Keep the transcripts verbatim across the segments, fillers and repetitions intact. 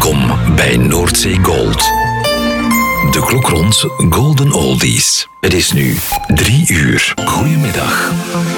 Welkom bij Noordzee Gold. De klok rond Golden Oldies. Het is nu drie uur. Goedemiddag.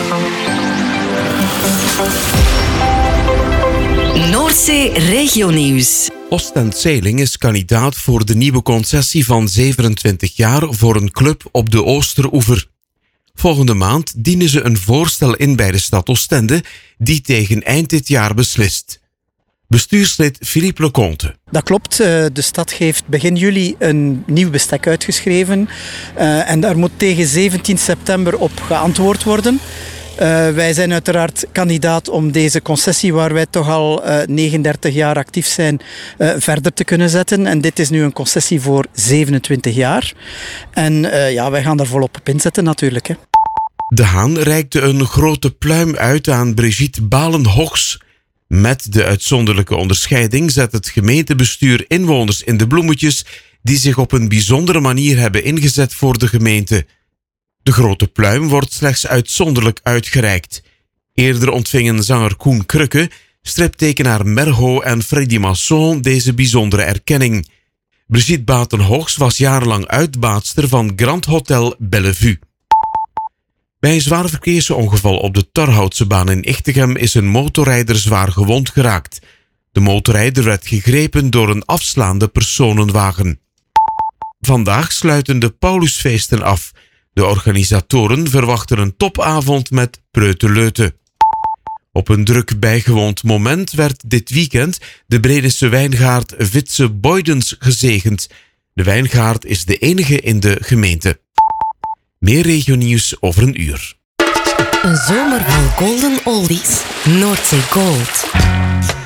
Noordzee Regionieuws. Oostend-Zeeling is kandidaat voor de nieuwe concessie van zevenentwintig jaar voor een club op de Oosteroever. Volgende maand dienen ze een voorstel in bij de stad Oostende, die tegen eind dit jaar beslist. Bestuurslid Philippe Leconte. Dat klopt. De stad heeft begin juli een nieuw bestek uitgeschreven. En daar moet tegen zeventien september op geantwoord worden. Uh, wij zijn uiteraard kandidaat om deze concessie, waar wij toch al uh, negenendertig jaar actief zijn, uh, verder te kunnen zetten. En dit is nu een concessie voor zevenentwintig jaar. En uh, ja, wij gaan daar volop op inzetten natuurlijk. Hè. De Haan reikte een grote pluim uit aan Brigitte Balen-Hochs. Met de uitzonderlijke onderscheiding zet het gemeentebestuur inwoners in de bloemetjes die zich op een bijzondere manier hebben ingezet voor de gemeente. De grote pluim wordt slechts uitzonderlijk uitgereikt. Eerder ontvingen zanger Koen Krukke, striptekenaar Merho en Freddy Masson deze bijzondere erkenning. Brigitte Baten-Hochs was jarenlang uitbaatster van Grand Hotel Bellevue. Bij een zwaar verkeersongeval op de Torhoutse baan in Ichtegem is een motorrijder zwaar gewond geraakt. De motorrijder werd gegrepen door een afslaande personenwagen. Vandaag sluiten de Paulusfeesten af. De organisatoren verwachten een topavond met preuteleuten. Op een druk bijgewoond moment werd dit weekend de Bredense wijngaard Vitse Boydens gezegend. De wijngaard is de enige in de gemeente. Meer regionieuws over een uur. Een zomer vol golden oldies. Noordzee Gold.